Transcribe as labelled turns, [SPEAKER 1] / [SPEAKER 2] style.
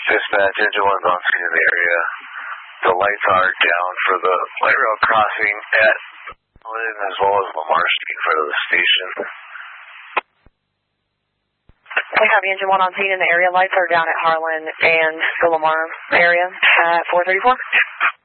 [SPEAKER 1] Dispatch, engine 1's on scene in the area. The lights are down for the light rail crossing at Harlan as well as Lamar Street in front of the station.
[SPEAKER 2] We have engine 1 on scene in the area. Lights are down at Harlan and the Lamar area at 434.